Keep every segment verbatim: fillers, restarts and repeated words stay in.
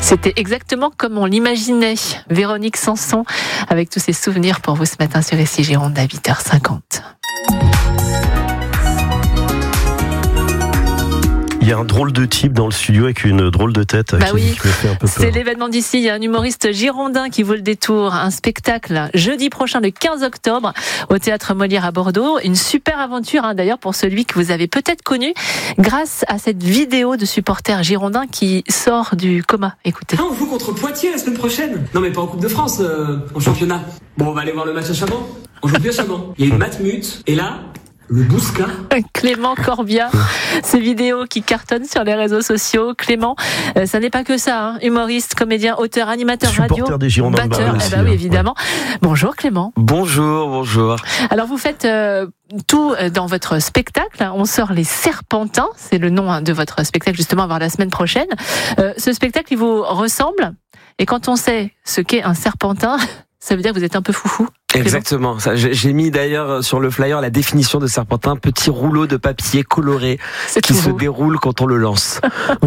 C'était exactement comme on l'imaginait. Véronique Sanson, avec tous ses souvenirs pour vous ce matin sur R C Gironde à huit heures cinquante. Il y a un drôle de type dans le studio avec une drôle de tête bah qui, oui, qui me fait un peu peur. C'est l'événement d'ici. Il y a un humoriste girondin qui vaut le détour. Un spectacle jeudi prochain, le quinze octobre, au Théâtre Molière à Bordeaux. Une super aventure, hein, d'ailleurs, pour celui que vous avez peut-être connu grâce à cette vidéo de supporters girondins qui sort du coma. Écoutez. Ah, on joue contre Poitiers la semaine prochaine. Non, mais pas en Coupe de France, euh, en championnat. Bon, on va aller voir le match à Chaban. On joue plus à Chaban. Il y a une matmut. Et là, le Bousca. Clément Corbia, ces vidéos qui cartonnent sur les réseaux sociaux. Clément, euh, ça n'est pas que ça, hein. Humoriste, comédien, auteur, animateur supporter radio, des Girondins batteur. de Eh aussi, ben oui, hein. évidemment. Ouais. Bonjour Clément. Bonjour, bonjour. Alors vous faites euh, tout dans votre spectacle. On sort les Serpentins, c'est le nom hein, de votre spectacle justement à voir la semaine prochaine. Euh, ce spectacle, il vous ressemble. Et quand on sait ce qu'est un serpentin, ça veut dire que vous êtes un peu foufou. Exactement. Ça, j'ai mis d'ailleurs sur le flyer la définition de serpentin, petit rouleau de papier coloré qui se beau. déroule quand on le lance.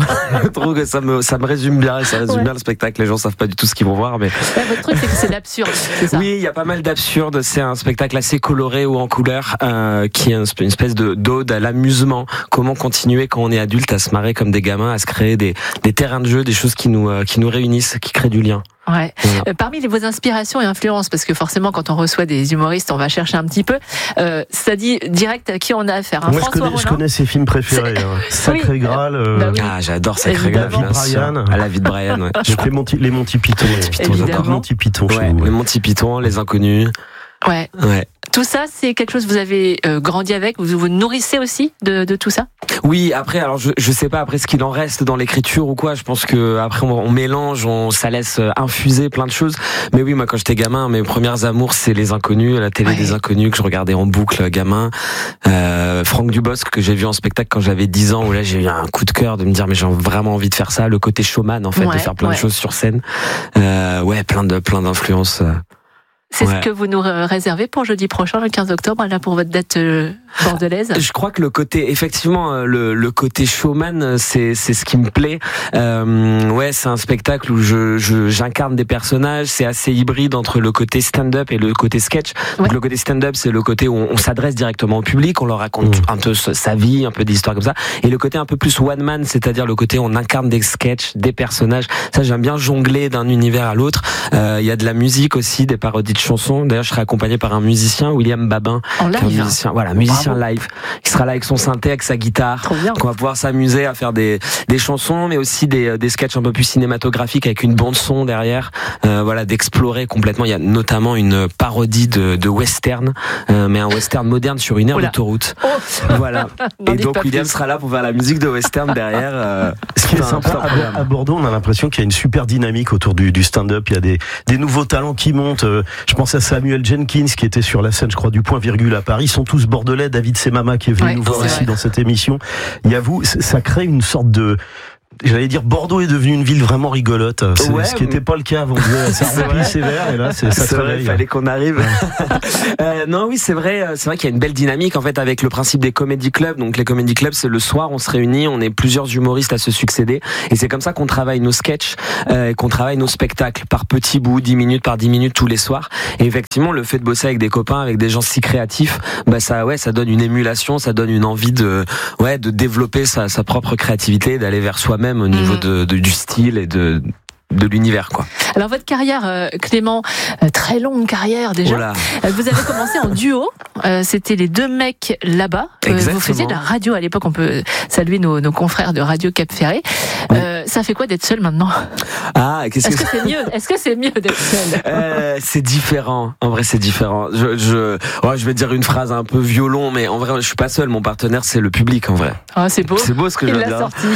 Je trouve que ça me, ça me résume bien, ça résume ouais. bien le spectacle. Les gens savent pas du tout ce qu'ils vont voir, mais. Ouais, votre truc, c'est que c'est l'absurde, c'est ça? Oui, il y a pas mal d'absurde. C'est un spectacle assez coloré ou en couleur, euh, qui est une espèce de d'ode à l'amusement. Comment continuer quand on est adulte à se marrer comme des gamins, à se créer des, des terrains de jeu, des choses qui nous, euh, qui nous réunissent, qui créent du lien. Ouais. Voilà. Euh, parmi les, vos inspirations et influences, parce que forcément, quand on reçoit des humoristes, on va chercher un petit peu. Euh, ça dit direct à qui on a affaire. Hein. Moi, François je connais, Rollin. je connais ses films préférés. Hein. Sacré oui. Graal. Euh... Bah oui. Ah, j'adore Sacré Graal. Brian. À la vie de Brian. Ouais. Je fais Monty, les Monty Python. Monty Python, j'adore Monty Python. Ouais, les Monty Python, les Inconnus. Ouais. Ouais. Tout ça, c'est quelque chose que vous avez euh, grandi avec. Vous vous nourrissez aussi de, de tout ça. Oui. Après, alors je je sais pas après ce qu'il en reste dans l'écriture ou quoi. Je pense que après on, on mélange, on ça laisse infuser plein de choses. Mais oui, moi quand j'étais gamin, mes premières amours c'est les Inconnus, la télé ouais. des Inconnus que je regardais en boucle gamin. Euh, Franck Dubosc que j'ai vu en spectacle quand j'avais dix ans où là j'ai eu un coup de cœur de me dire mais j'ai vraiment envie de faire ça. Le côté showman en fait, ouais, de faire plein ouais. de choses sur scène. Euh, ouais, plein de plein d'influences. C'est ouais. ce que vous nous réservez pour jeudi prochain, le quinze octobre, là pour votre date euh, bordelaise. Je crois que le côté, effectivement, le, le côté showman, c'est c'est ce qui me plaît. Euh, ouais, c'est un spectacle où je, je j'incarne des personnages. C'est assez hybride entre le côté stand-up et le côté sketch. Ouais. Donc le côté stand-up, c'est le côté où on, on s'adresse directement au public, on leur raconte mmh. un peu sa vie, un peu des histoires comme ça. Et le côté un peu plus one man, c'est-à-dire le côté où on incarne des sketchs, des personnages. Ça, j'aime bien jongler d'un univers à l'autre. Il euh, y a de la musique aussi, des parodies de chansons. D'ailleurs, je serai accompagné par un musicien, William Babin, en live, un musicien, voilà, musicien Bravo. live. Il sera là avec son synthé, avec sa guitare. Trop bien. On va pouvoir s'amuser à faire des des chansons, mais aussi des des sketchs un peu plus cinématographiques avec une bande son derrière. Euh, voilà, d'explorer complètement. Il y a notamment une parodie de de western, euh, mais un western moderne sur une aire Oula. d'autoroute. Oh. Voilà. Et donc William plus. sera là pour faire la musique de western derrière. Euh, Ce qui est sympa à, à Bordeaux, on a l'impression qu'il y a une super dynamique autour du du stand-up. Il y a des des nouveaux talents qui montent. Je pense à Samuel Jenkins qui était sur la scène, je crois, du Point Virgule à Paris. Ils sont tous bordelais. David Semama qui est venu ouais, nous voir ici vrai. dans cette émission. Il y a vous, ça crée une sorte de... J'allais dire, Bordeaux est devenu une ville vraiment rigolote. C'est ouais, ce qui n'était pas le cas avant. Ça remplit sévère et là, c'est, ça c'est se vrai, réveille. Il fallait qu'on arrive. euh, non, oui, c'est vrai. C'est vrai qu'il y a une belle dynamique en fait avec le principe des comedy clubs. Donc les comedy clubs, c'est le soir, on se réunit, on est plusieurs humoristes à se succéder, et c'est comme ça qu'on travaille nos sketchs, euh, qu'on travaille nos spectacles par petits bouts, dix minutes par dix minutes tous les soirs. Et effectivement, le fait de bosser avec des copains, avec des gens si créatifs, bah ça, ouais, ça donne une émulation, ça donne une envie de, ouais, de développer sa, sa propre créativité, d'aller vers soi-même au niveau mmh. de De, du style et de de l'univers quoi. Alors votre carrière euh, Clément, euh, très longue carrière déjà. Voilà. Euh, vous avez commencé en duo, euh, c'était les deux mecs là-bas. Euh, vous faisiez de la radio à l'époque, on peut saluer nos, nos confrères de Radio Cap Ferré. Euh, ça fait quoi d'être seul maintenant? Ah, qu'est-ce Est-ce que, que c'est mieux? Est-ce que c'est mieux d'être seul? euh, C'est différent. En vrai, c'est différent. Je je ouais, je vais dire une phrase un peu violon, mais en vrai, je suis pas seul. Mon partenaire, c'est le public en vrai. Ah, c'est beau. C'est beau ce que Il je veux l'a dire. sorti.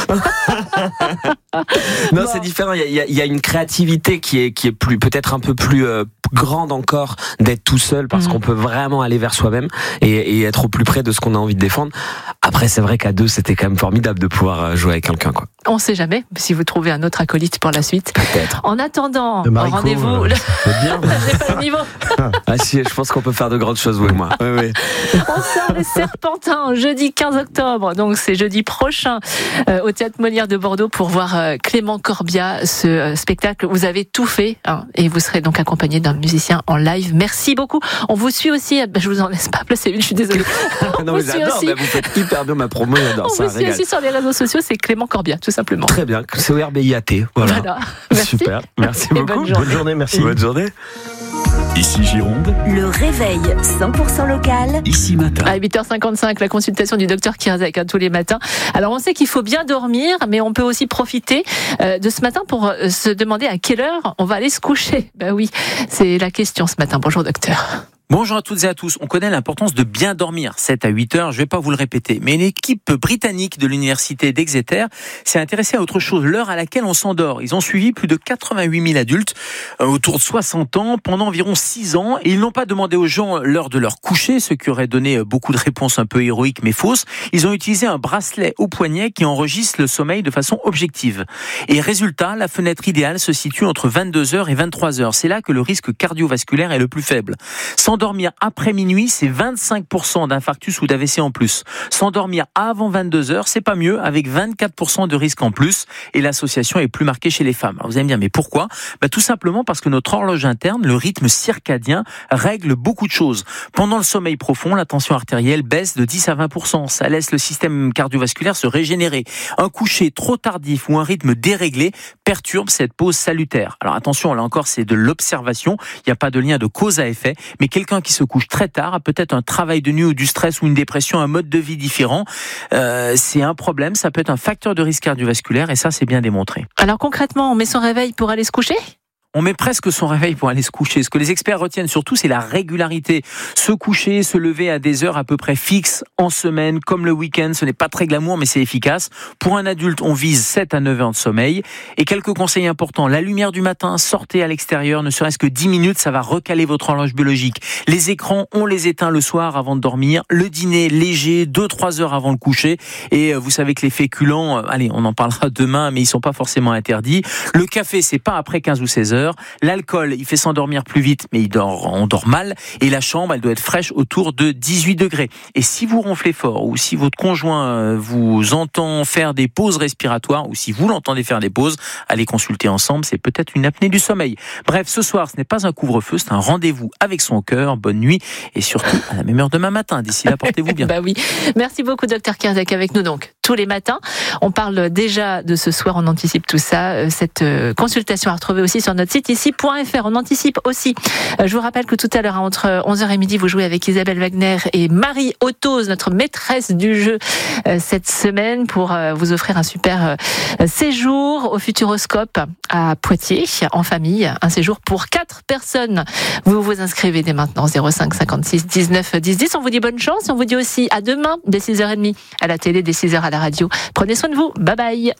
Non, bon. C'est différent. Il y a, il y a une créativité qui est qui est plus peut-être un peu plus euh, grande encore d'être tout seul parce mmh. qu'on peut vraiment aller vers soi-même et, et être au plus près de ce qu'on a envie de défendre. Après, c'est vrai qu'à deux, c'était quand même formidable de pouvoir jouer avec quelqu'un, quoi. On ne sait jamais si vous trouvez un autre acolyte pour la suite. Peut-être. En attendant, Marico, rendez-vous. euh, Le... c'est bien. J'ai pas le niveau. Ah si, je pense qu'on peut faire de grandes choses, vous et moi. Oui, oui. On sort les Serpentins jeudi quinze octobre, donc c'est jeudi prochain euh, au Théâtre Molière de Bordeaux pour voir euh, Clément Corbia, ce euh, spectacle. Vous avez tout fait hein, et vous serez donc accompagné d'un musicien en live. Merci beaucoup. On vous suit aussi. Euh, je vous en laisse pas placer une, je suis désolée. On Non, vous mais suit j'adore, aussi. bah, vous faites hyper bien ma promo, j'adore On ça. vous suit Régale. aussi sur les réseaux sociaux, c'est Clément Corbia, tout simplement. Très bien, c'est O R B I A T. Voilà. Voilà. Merci. Super, merci Et beaucoup. bonne journée. Bonne journée, merci. Bonne journée. Ici Gironde, Le réveil cent pour cent local. ici matin. À huit heures cinquante-cinq, la consultation du docteur Kirzek hein, tous les matins. Alors on sait qu'il faut bien dormir, mais on peut aussi profiter euh, de ce matin pour euh, se demander à quelle heure on va aller se coucher. Ben oui, c'est la question ce matin. Bonjour docteur. Bonjour à toutes et à tous. On connaît l'importance de bien dormir, sept à huit heures, je ne vais pas vous le répéter. Mais une équipe britannique de l'université d'Exeter s'est intéressée à autre chose, l'heure à laquelle on s'endort. Ils ont suivi plus de quatre-vingt-huit mille adultes, euh, autour de soixante ans, pendant environ six ans. Et ils n'ont pas demandé aux gens l'heure de leur coucher, ce qui aurait donné beaucoup de réponses un peu héroïques mais fausses. Ils ont utilisé un bracelet au poignet qui enregistre le sommeil de façon objective. Et résultat, la fenêtre idéale se situe entre vingt-deux heures et vingt-trois heures. C'est là que le risque cardiovasculaire est le plus faible. S'endormir après minuit, c'est vingt-cinq pour cent d'infarctus ou d'A V C en plus. S'endormir avant vingt-deux heures, c'est pas mieux, avec vingt-quatre pour cent de risque en plus. Et l'association est plus marquée chez les femmes. Alors vous allez me dire, mais pourquoi ? Bah, tout simplement parce que notre horloge interne, le rythme circadien, règle beaucoup de choses. Pendant le sommeil profond, la tension artérielle baisse de dix à vingt pour cent. Ça laisse le système cardiovasculaire se régénérer. Un coucher trop tardif ou un rythme déréglé perturbe cette pause salutaire. Alors attention, là encore, c'est de l'observation. Il n'y a pas de lien de cause à effet. Mais quelqu'un qui se couche très tard a peut-être un travail de nuit ou du stress ou une dépression, un mode de vie différent. Euh, c'est un problème. Ça peut être un facteur de risque cardiovasculaire et ça, c'est bien démontré. Alors concrètement, on met son réveil pour aller se coucher ? On met presque son réveil pour aller se coucher. Ce que les experts retiennent surtout, c'est la régularité. Se coucher, se lever à des heures à peu près fixes en semaine, comme le week-end. Ce n'est pas très glamour, mais c'est efficace. Pour un adulte, on vise sept à neuf heures de sommeil. Et quelques conseils importants. La lumière du matin, sortez à l'extérieur, ne serait-ce que dix minutes, ça va recaler votre horloge biologique. Les écrans, on les éteint le soir avant de dormir. Le dîner léger, deux à trois heures avant le coucher. Et vous savez que les féculents, allez, on en parlera demain, mais ils sont pas forcément interdits. Le café, c'est pas après quinze ou seize heures. L'alcool, il fait s'endormir plus vite, mais il dort, on dort mal. Et la chambre, elle doit être fraîche autour de dix-huit degrés. Et si vous ronflez fort, ou si votre conjoint vous entend faire des pauses respiratoires, ou si vous l'entendez faire des pauses, allez consulter ensemble, c'est peut-être une apnée du sommeil. Bref, ce soir, ce n'est pas un couvre-feu, c'est un rendez-vous avec son cœur. Bonne nuit, et surtout à la même heure demain matin. D'ici là, portez-vous bien. Bah oui. Merci beaucoup, docteur Kirzek, avec nous donc tous les matins. On parle déjà de ce soir, on anticipe tout ça. Cette consultation à retrouver aussi sur notre site ici point f r. On anticipe aussi. Je vous rappelle que tout à l'heure, entre onze heures et midi, vous jouez avec Isabelle Wagner et Marie Ottoz, notre maîtresse du jeu cette semaine, pour vous offrir un super séjour au Futuroscope à Poitiers, en famille. Un séjour pour quatre personnes. Vous vous inscrivez dès maintenant, zéro cinq cinquante-six dix-neuf dix dix. On vous dit bonne chance. On vous dit aussi à demain, dès six heures trente, à la télé, dès six heures à la radio. Prenez soin de vous. Bye bye.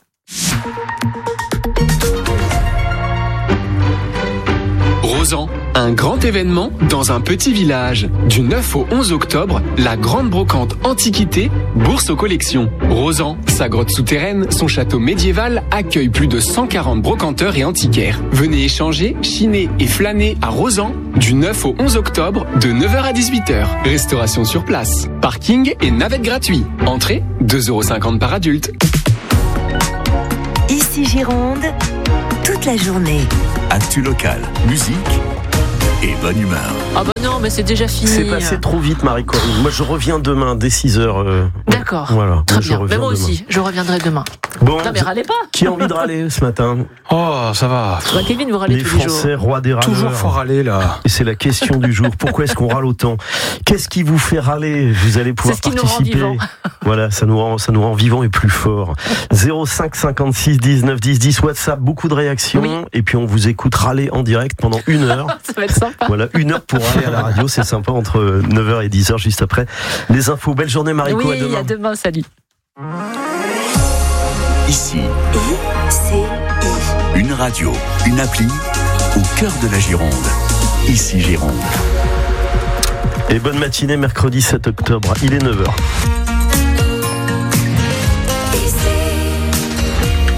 Rosan, un grand événement dans un petit village. Du neuf au onze octobre, la grande brocante Antiquité, bourse aux collections. Rosan, sa grotte souterraine, son château médiéval accueille plus de cent quarante brocanteurs et antiquaires. Venez échanger, chiner et flâner à Rosan du neuf au onze octobre de neuf heures à dix-huit heures. Restauration sur place, parking et navette gratuit. Entrée deux euros cinquante par adulte. Ici Gironde, toute la journée. Actu local, musique et bonne humeur. Ah bah non, mais c'est déjà fini. C'est passé trop vite, Marie-Corinne. Moi, je reviens demain dès six heures. Euh... D'accord. Voilà. Très Moi, je bien. reviens Mais moi demain. aussi, je reviendrai demain. Bon, Non mais râlez pas. qui a envie de râler ce matin? Oh, ça va. Bah, Kevin, vous râlez Les tous les jours. Français, rois des râleurs. Toujours faut râler, là. Et c'est la question du jour. Pourquoi est-ce qu'on râle autant? Qu'est-ce qui vous fait râler? Vous allez pouvoir C'est ce qui nous rend participer. vivants. Voilà, ça nous rend, ça nous rend vivants et plus forts. zéro cinq cinquante-six dix-neuf dix dix, WhatsApp, beaucoup de réactions. Oui. Et puis on vous écoute râler en direct pendant une heure. Ça va être sympa. Voilà, une heure pour râler à la radio. C'est sympa, entre neuf heures et dix heures, juste après les infos. Belle journée, Mariko. Oui, à demain. à demain, salut. Ici, I C I. une radio, une appli au cœur de la Gironde. Ici Gironde. Et bonne matinée, mercredi sept octobre. Il est neuf heures.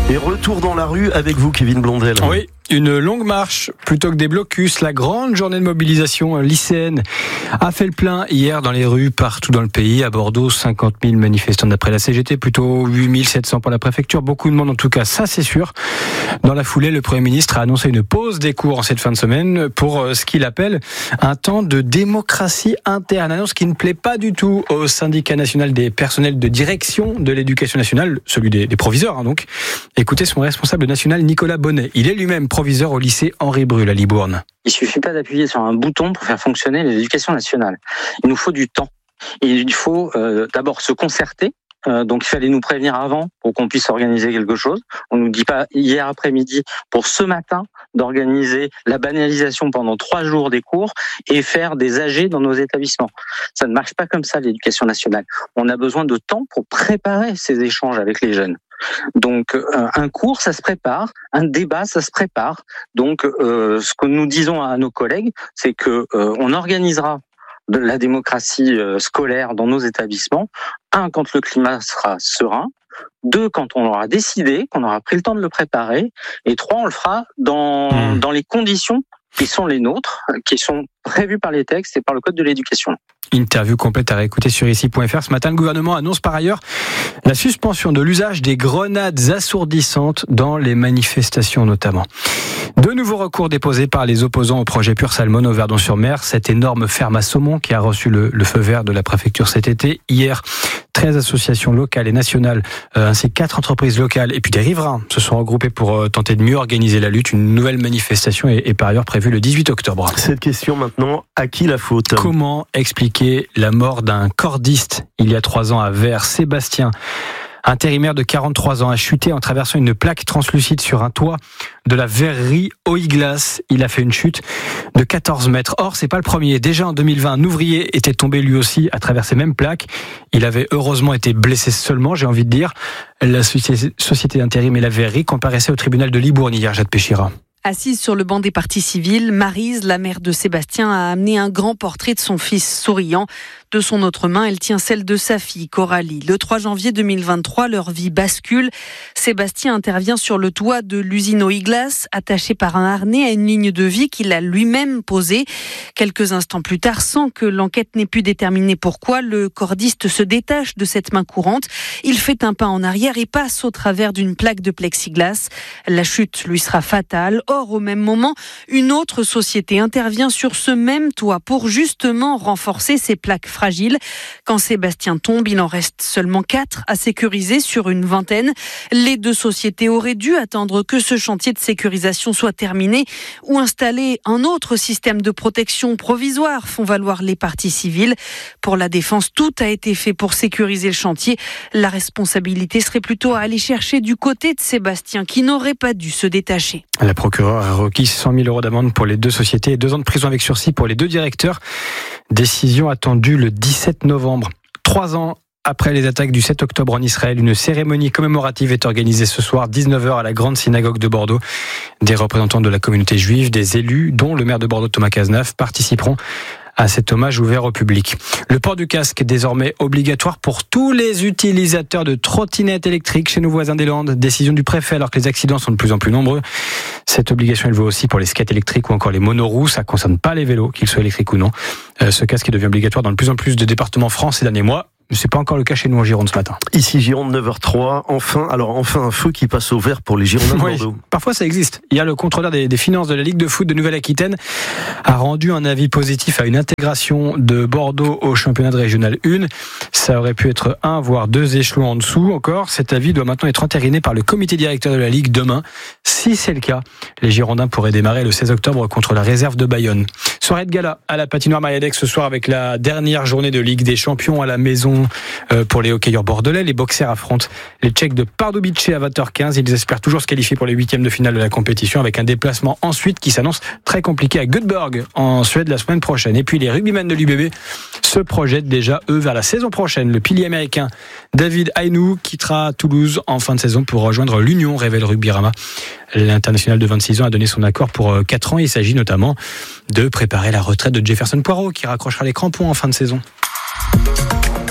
Et retour dans la rue avec vous, Kevin Blondel. Oui, une longue marche plutôt que des blocus. La grande journée de mobilisation lycéenne a fait le plein hier dans les rues partout dans le pays. À Bordeaux, cinquante mille manifestants d'après la C G T, plutôt huit mille sept cents pour la préfecture. Beaucoup de monde en tout cas, ça c'est sûr. Dans la foulée, le Premier ministre a annoncé une pause des cours en cette fin de semaine pour ce qu'il appelle un temps de démocratie interne. Annonce qui ne plaît pas du tout au syndicat national des personnels de direction de l'éducation nationale, celui des, des proviseurs hein, donc. Écoutez son responsable national Nicolas Bonnet. Il est lui-même proviseur au lycée Henri Brul à Libourne. Il suffit pas d'appuyer sur un bouton pour faire fonctionner l'éducation nationale. Il nous faut du temps. Et il faut euh, d'abord se concerter. Euh, donc il fallait nous prévenir avant pour qu'on puisse organiser quelque chose. On nous dit pas hier après-midi pour ce matin d'organiser la banalisation pendant trois jours des cours et faire des A G dans nos établissements. Ça ne marche pas comme ça l'éducation nationale. On a besoin de temps pour préparer ces échanges avec les jeunes. Donc un cours, ça se prépare, un débat, ça se prépare. Donc euh, ce que nous disons à nos collègues, c'est que euh, on organisera de la démocratie euh, scolaire dans nos établissements. Un, quand le climat sera serein. Deux, quand on aura décidé, qu'on aura pris le temps de le préparer. Et trois, on le fera dans mmh. dans les conditions qui sont les nôtres, qui sont prévues par les textes et par le Code de l'éducation. Interview complète à réécouter sur ici point f r. Ce matin, le gouvernement annonce par ailleurs la suspension de l'usage des grenades assourdissantes dans les manifestations notamment. De nouveaux recours déposés par les opposants au projet Pure Salmon au Verdon-sur-Mer, cette énorme ferme à saumon qui a reçu le, le feu vert de la préfecture cet été. Hier, treize associations locales et nationales, euh, ainsi que quatre entreprises locales et puis des riverains se sont regroupés pour euh, tenter de mieux organiser la lutte. Une nouvelle manifestation est, est par ailleurs prévue le dix-huit octobre. Cette question maintenant, à qui la faute ? Comment expliquer la mort d'un cordiste il y a trois ans à Vers ? Sébastien, intérimaire de quarante-trois ans, a chuté en traversant une plaque translucide sur un toit de la verrerie Oiglas. Il a fait une chute de quatorze mètres. Or, c'est pas le premier. Déjà en deux mille vingt, un ouvrier était tombé lui aussi à travers ces mêmes plaques. Il avait heureusement été blessé seulement, j'ai envie de dire. La société d'intérim et la verrerie comparaissaient au tribunal de Libourne hier, Jade Péchira. Assise sur le banc des parties civiles, Maryse, la mère de Sébastien, a amené un grand portrait de son fils souriant. De son autre main, elle tient celle de sa fille, Coralie. Le trois janvier deux mille vingt-trois, leur vie bascule. Sébastien intervient sur le toit de l'usine Oiglas, attaché par un harnais à une ligne de vie qu'il a lui-même posée. Quelques instants plus tard, sans que l'enquête n'ait pu déterminer pourquoi, le cordiste se détache de cette main courante. Il fait un pas en arrière et passe au travers d'une plaque de plexiglas. La chute lui sera fatale. Or, au même moment, une autre société intervient sur ce même toit pour justement renforcer ces plaques fragiles. Quand Sébastien tombe, il en reste seulement quatre à sécuriser sur une vingtaine. Les deux sociétés auraient dû attendre que ce chantier de sécurisation soit terminé ou installer un autre système de protection provisoire, font valoir les parties civiles. Pour la défense, tout a été fait pour sécuriser le chantier. La responsabilité serait plutôt à aller chercher du côté de Sébastien, qui n'aurait pas dû se détacher. La procureure a requis cent mille euros d'amende pour les deux sociétés et deux ans de prison avec sursis pour les deux directeurs. Décision attendue le dix-sept novembre. Trois ans après les attaques du sept octobre en Israël, une cérémonie commémorative est organisée ce soir, dix-neuf heures, à la Grande Synagogue de Bordeaux. Des représentants de la communauté juive, des élus, dont le maire de Bordeaux, Thomas Cazenave, participeront à cet hommage ouvert au public. Le port du casque désormais obligatoire pour tous les utilisateurs de trottinettes électriques chez nos voisins des Landes. Décision du préfet alors que les accidents sont de plus en plus nombreux. Cette obligation, elle vaut aussi pour les skates électriques ou encore les monoroues. Ça ne concerne pas les vélos, qu'ils soient électriques ou non. Euh, ce casque devient obligatoire dans de plus en plus de départements France ces derniers mois. Mais c'est pas encore le cas chez nous en Gironde ce matin. Ici Gironde, neuf heures trois. Enfin, alors enfin un feu qui passe au vert pour les Girondins de oui, Bordeaux. Parfois ça existe. Hier, le contrôleur des, des finances de la Ligue de foot de Nouvelle-Aquitaine a rendu un avis positif à une intégration de Bordeaux au championnat de régional un. Ça aurait pu être un, voire deux échelons en dessous encore. Cet avis doit maintenant être entériné par le comité directeur de la Ligue demain. Si c'est le cas, les Girondins pourraient démarrer le seize octobre contre la réserve de Bayonne. Soirée de gala à la patinoire Mariadex ce soir avec la dernière journée de Ligue des Champions à la maison euh, pour les hockeyeurs bordelais. Les boxers affrontent les Tchèques de Pardubice à vingt heures quinze. Ils espèrent toujours se qualifier pour les huitièmes de finale de la compétition avec un déplacement ensuite qui s'annonce très compliqué à Göteborg en Suède la semaine prochaine. Et puis les rugbymen de l'U B B se projettent déjà eux vers la saison prochaine. Le pilier américain David Ainou quittera Toulouse en fin de saison pour rejoindre l'Union, révèle Rugbyrama. L'international de vingt-six ans a donné son accord pour quatre ans. Il s'agit notamment de préparer la retraite de Jefferson Poirot qui raccrochera les crampons en fin de saison.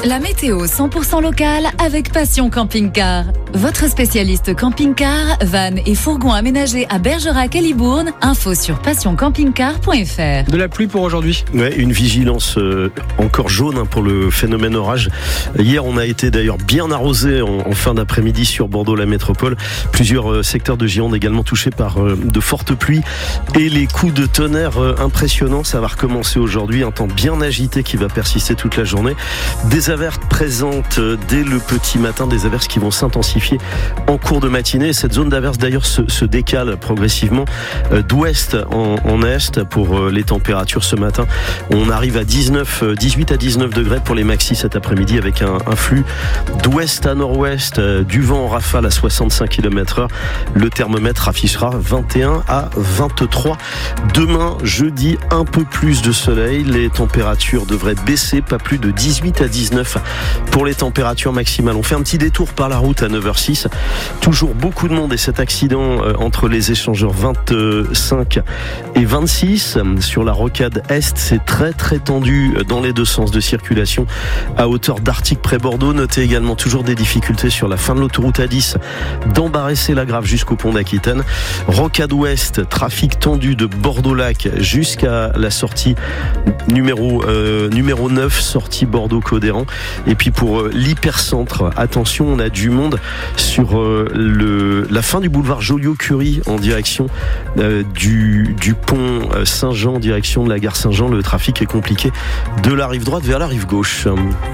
La météo cent pour cent locale avec Passion Camping-Car. Votre spécialiste camping-car, van et fourgon aménagés à Bergerac et Libourne. Info sur passion camping car point f r. De la pluie pour aujourd'hui. Ouais, une vigilance euh, encore jaune hein, pour le phénomène orage. Hier, on a été d'ailleurs bien arrosé en, en fin d'après-midi sur Bordeaux, la métropole. Plusieurs euh, secteurs de Gironde également touchés par euh, de fortes pluies et les coups de tonnerre euh, impressionnants. Ça va recommencer aujourd'hui. Un temps bien agité qui va persister toute la journée. Des averses présentes euh, dès le petit matin, des averses qui vont s'intensifier en cours de matinée. Cette zone d'averse d'ailleurs se, se décale progressivement euh, d'ouest en, en est pour euh, les températures ce matin. On arrive à dix-neuf, dix-huit à dix-neuf degrés pour les maxis cet après-midi avec un, un flux d'ouest à nord-ouest, euh, du vent en rafale à soixante-cinq kilomètres heure. Le thermomètre affichera vingt et un à vingt-trois. Demain, jeudi, un peu plus de soleil. Les températures devraient baisser, pas plus de dix-huit à dix-neuf pour les températures maximales. On fait un petit détour par la route à neuf heures six. Toujours beaucoup de monde et cet accident entre les échangeurs vingt-cinq et vingt-six sur la rocade Est, c'est très très tendu dans les deux sens de circulation à hauteur d'Artic près Bordeaux. Notez également toujours des difficultés sur la fin de l'autoroute A dix d'Embarrasser-la-Grave jusqu'au pont d'Aquitaine. Rocade Ouest, trafic tendu de Bordeaux-Lac jusqu'à la sortie numéro, euh, numéro neuf, sortie Bordeaux-Codéran. Et puis pour euh, l'hypercentre, attention, on a du monde sur euh, le, la fin du boulevard Joliot-Curie en direction euh, du, du pont Saint-Jean, en direction de la gare Saint-Jean. Le trafic est compliqué de la rive droite vers la rive gauche.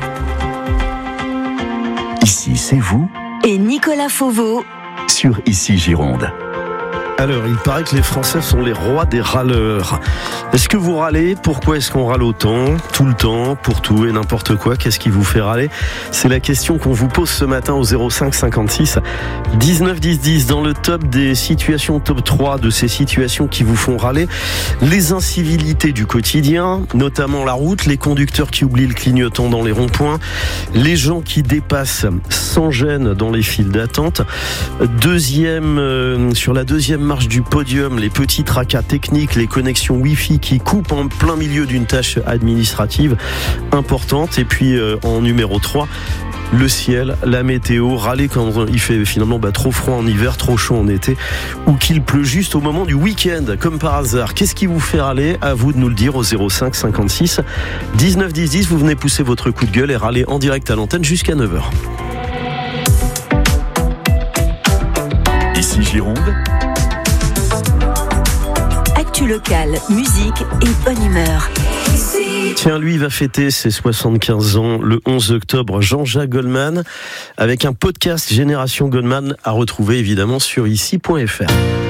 Ici, c'est vous et Nicolas Fauveau sur Ici Gironde. Alors, il paraît que les Français sont les rois des râleurs. Est-ce que vous râlez ? Pourquoi est-ce qu'on râle autant ? Tout le temps, pour tout et n'importe quoi. Qu'est-ce qui vous fait râler ? C'est la question qu'on vous pose ce matin au zéro cinq cinquante-six dix-neuf dix dix. Dans le top des situations, top trois de ces situations qui vous font râler, les incivilités du quotidien, notamment la route, les conducteurs qui oublient le clignotant dans les ronds-points, les gens qui dépassent sans gêne dans les files d'attente. Deuxième, euh, sur la deuxième marche du podium, les petits tracas techniques, les connexions Wi-Fi qui coupent en plein milieu d'une tâche administrative importante. Et puis euh, en numéro trois, le ciel, la météo, râler quand il fait finalement bah, trop froid en hiver, trop chaud en été, ou qu'il pleut juste au moment du week-end, comme par hasard. Qu'est-ce qui vous fait râler ? À vous de nous le dire au zéro cinq cinquante-six dix-neuf dix dix. Vous venez pousser votre coup de gueule et râler en direct à l'antenne jusqu'à neuf heures. Ici Gironde. Actu locale, musique et bonne humeur. Tiens, lui, il va fêter ses soixante-quinze ans le onze octobre, Jean-Jacques Goldman, avec un podcast Génération Goldman à retrouver évidemment sur ici point f r.